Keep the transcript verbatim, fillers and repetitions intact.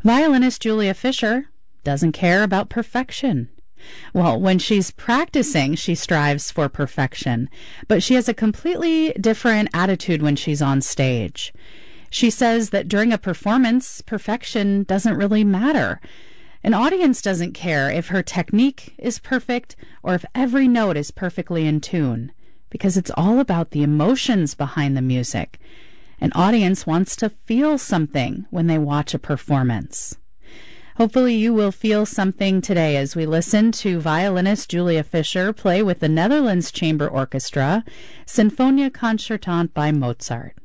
Violinist Julia Fischer doesn't care about perfection. Well, when she's practicing, she strives for perfection, but she has a completely different attitude when she's on stage. She says that during a performance, perfection doesn't really matter. An audience doesn't care if her technique is perfect or if every note is perfectly in tune, because it's all about the emotions behind the music. An audience wants to feel something when they watch a performance. Hopefully you will feel something today as we listen to violinist Julia Fischer play with the Netherlands Chamber Orchestra, Sinfonia Concertante by Mozart.